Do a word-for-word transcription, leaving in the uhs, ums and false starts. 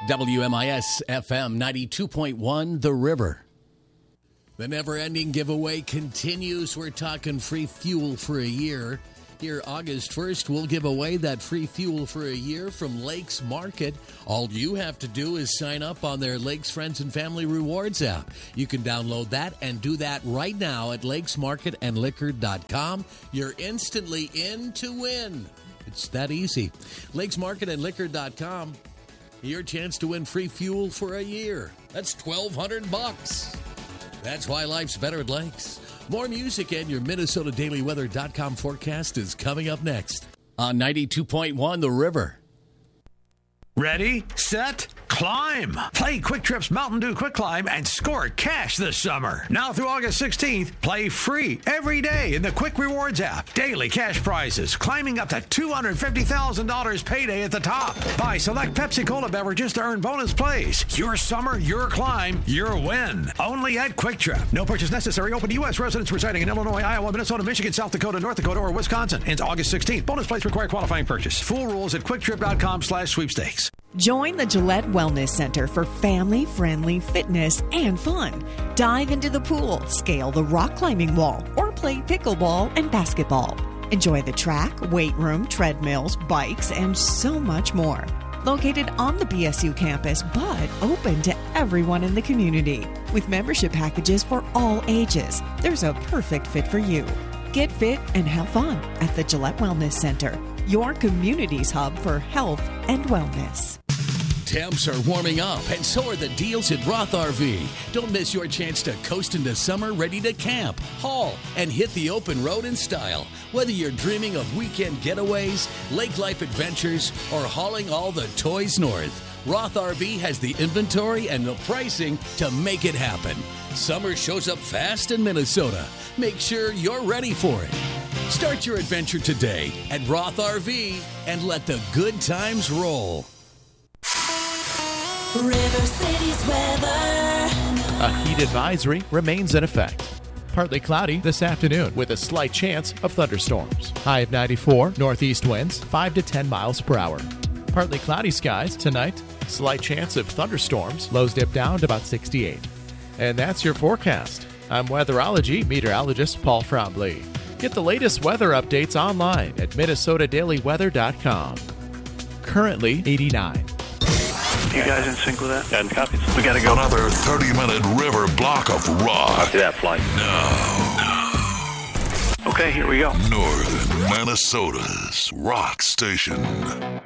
W M I S F M ninety-two point one, The River. The never-ending giveaway continues. We're talking free fuel for a year. Here, August first, we'll give away that free fuel for a year from Lakes Market. All you have to do is sign up on their Lakes Friends and Family Rewards app. You can download that and do that right now at lakes market and liquor dot com. You're instantly in to win. It's that easy. lakes market and liquor dot com. Your chance to win free fuel for a year. That's twelve hundred bucks. That's why life's better at Lakes. More music and your Minnesota Daily Weather dot com forecast is coming up next on ninety-two point one The River. Ready, set, climb. Play Quick Trip's Mountain Dew Quick Climb and score cash this summer. Now through August sixteenth, play free every day in the Quick Rewards app. Daily cash prizes climbing up to two hundred fifty thousand dollars payday at the top. Buy select Pepsi Cola beverages to earn bonus plays. Your summer, your climb, your win. Only at Quick Trip. No purchase necessary. Open to U S residents residing in Illinois, Iowa, Minnesota, Michigan, South Dakota, North Dakota, or Wisconsin. Ends August sixteenth. Bonus plays require qualifying purchase. Full rules at quick trip dot com slash sweepstakes. Join the Gillette Wellness Center for family-friendly fitness and fun. Dive into the pool, scale the rock climbing wall, or play pickleball and basketball. Enjoy the track, weight room, treadmills, bikes, and so much more. Located on the B S U campus, but open to everyone in the community. With membership packages for all ages, there's a perfect fit for you. Get fit and have fun at the Gillette Wellness Center, your community's hub for health and wellness. Temps are warming up, and so are the deals at Roth R V. Don't miss your chance to coast into summer ready to camp, haul, and hit the open road in style. Whether you're dreaming of weekend getaways, lake life adventures, or hauling all the toys north, Roth R V has the inventory and the pricing to make it happen. Summer shows up fast in Minnesota. Make sure you're ready for it. Start your adventure today at Roth R V and let the good times roll. River City's weather. A heat advisory remains in effect. Partly cloudy this afternoon with a slight chance of thunderstorms. High of ninety-four, northeast winds five to ten miles per hour. Partly cloudy skies tonight. Slight chance of thunderstorms. Lows dip down to about sixty-eight. And that's your forecast. I'm weatherology meteorologist Paul Frombley. Get the latest weather updates online at Minnesota Daily Weather dot com. Currently eighty-nine. You guys in sync with that? And copies. We gotta go. Another thirty-minute river block of rock. Copy that flight. Now. Okay, here we go. Northern Minnesota's rock station.